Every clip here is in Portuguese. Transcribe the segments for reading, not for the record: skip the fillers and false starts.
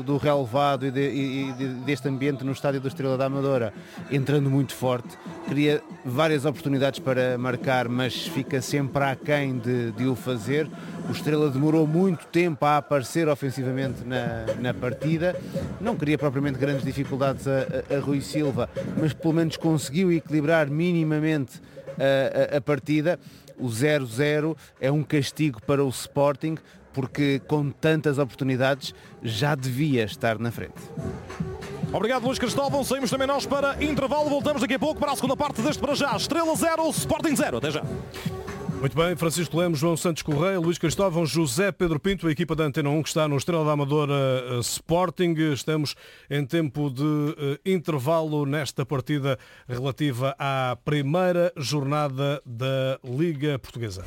do relevado deste ambiente no estádio do Estrela da Amadora entrando muito forte, cria várias oportunidades para marcar, mas fica sempre aquém de o fazer. O Estrela demorou muito tempo a aparecer ofensivamente na partida, não cria propriamente grandes dificuldades a Rui Silva, mas pelo menos conseguiu equilibrar minimamente a partida. O 0-0 é um castigo para o Sporting, porque com tantas oportunidades já devia estar na frente. Obrigado, Luís Cristóvão. Saímos também nós para intervalo. Voltamos daqui a pouco para a segunda parte deste Para Já. Estrela 0, Sporting 0. Até já. Muito bem, Francisco Lemos, João Santos Correia, Luís Cristóvão, José Pedro Pinto, a equipa da Antena 1 que está no Estrela da Amadora Sporting. Estamos em tempo de intervalo nesta partida relativa à primeira jornada da Liga Portuguesa.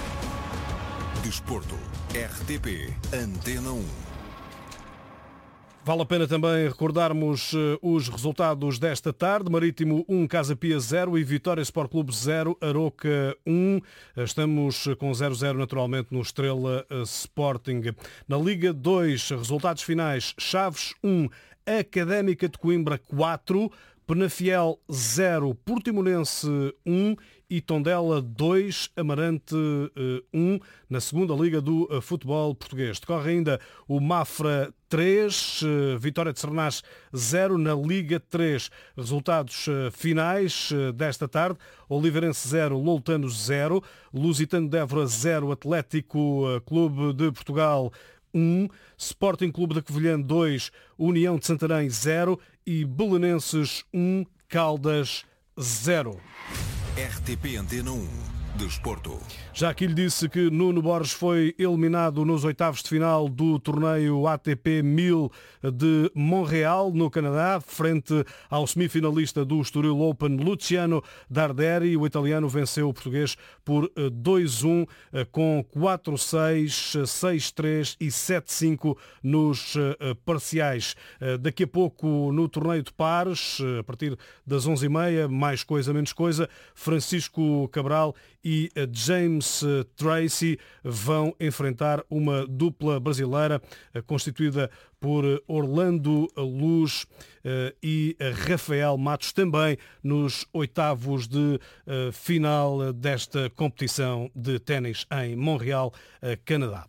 Desporto, RTP, Antena 1. Vale a pena também recordarmos os resultados desta tarde. Marítimo 1, Casa Pia 0 e Vitória Sport Clube 0, Aroca 1. Estamos com 0-0 naturalmente no Estrela Sporting. Na Liga 2, resultados finais: Chaves 1, Académica de Coimbra 4, Penafiel 0, Portimonense 1 e Tondela 2, Amarante 1, na segunda Liga do Futebol Português. Decorre ainda o Mafra 3, Vitória de Sernás 0 na Liga 3. Resultados finais desta tarde: Oliveirense 0, Loutano 0, Lusitano de Évora 0, Atlético Clube de Portugal 1, Sporting Clube da Covilhã 2, União de Santarém 0 e Belenenses 1, Caldas 0. RTP Antena 1, Desporto. Já aqui lhe disse que Nuno Borges foi eliminado nos oitavos de final do torneio ATP 1000 de Montreal, no Canadá, frente ao semifinalista do Estoril Open, Luciano Darderi. O italiano venceu o português por 2-1, com 4-6, 6-3 e 7-5 nos parciais. Daqui a pouco, no torneio de pares, a partir das 11h30, mais coisa, menos coisa, Francisco Cabral e James Tracy vão enfrentar uma dupla brasileira constituída por Orlando Luz e Rafael Matos, também nos oitavos de final desta competição de ténis em Montreal, Canadá.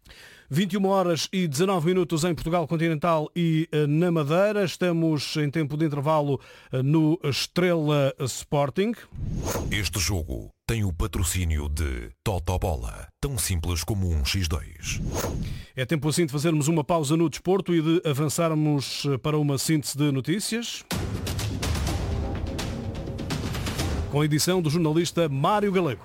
21h19 em Portugal Continental e na Madeira. Estamos em tempo de intervalo no Estrela Sporting. Este jogo tem o patrocínio de Totobola, tão simples como um X2. É tempo assim de fazermos uma pausa no desporto e de avançarmos para uma síntese de notícias, com a edição do jornalista Mário Galego.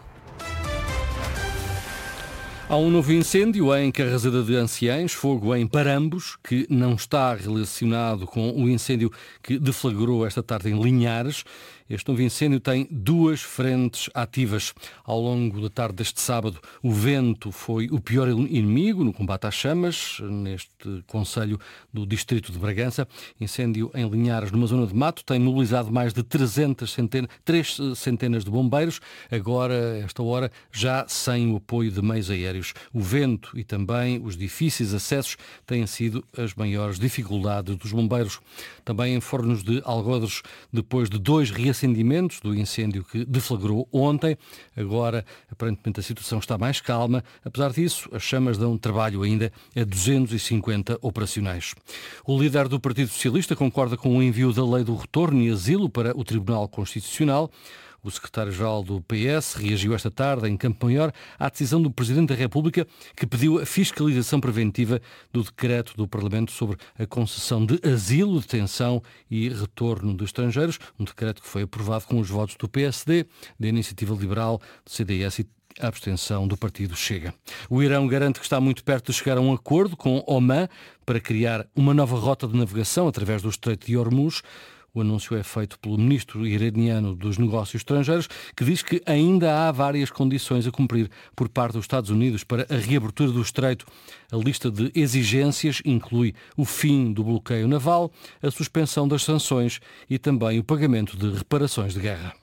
Há um novo incêndio em Carraseda de Anciães, fogo em Parambos, que não está relacionado com o incêndio que deflagrou esta tarde em Linhares. Este novo incêndio tem duas frentes ativas. Ao longo da tarde deste sábado, o vento foi o pior inimigo no combate às chamas, neste concelho do distrito de Bragança. Incêndio em Linhares, numa zona de mato, tem mobilizado mais de 3 centenas de bombeiros, agora, esta hora, já sem o apoio de meios aéreos. O vento e também os difíceis acessos têm sido as maiores dificuldades dos bombeiros. Também em Fornos de Algodres, depois de 2 reacendimentos do incêndio que deflagrou ontem. Agora, aparentemente, a situação está mais calma. Apesar disso, as chamas dão trabalho ainda a 250 operacionais. O líder do Partido Socialista concorda com o envio da lei do retorno e asilo para o Tribunal Constitucional. O secretário-geral do PS reagiu esta tarde, em Campo Maior, à decisão do Presidente da República, que pediu a fiscalização preventiva do decreto do Parlamento sobre a concessão de asilo, detenção e retorno de estrangeiros, um decreto que foi aprovado com os votos do PSD, da Iniciativa Liberal, do CDS e a abstenção do partido Chega. O Irão garante que está muito perto de chegar a um acordo com Oman para criar uma nova rota de navegação através do Estreito de Hormuz. O anúncio é feito pelo ministro iraniano dos Negócios Estrangeiros, que diz que ainda há várias condições a cumprir por parte dos Estados Unidos para a reabertura do estreito. A lista de exigências inclui o fim do bloqueio naval, a suspensão das sanções e também o pagamento de reparações de guerra.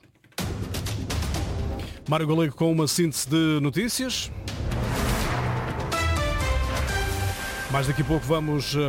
Mário Galego com uma síntese de notícias. Mais daqui a pouco vamos